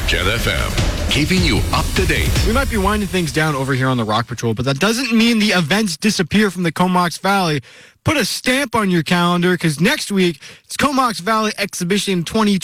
Jet FM, keeping you up to date. We might be winding things down over here on the Rock Patrol, but that doesn't mean the events disappear from the Comox Valley. Put a stamp on your calendar because next week it's Comox Valley Exhibition 2020.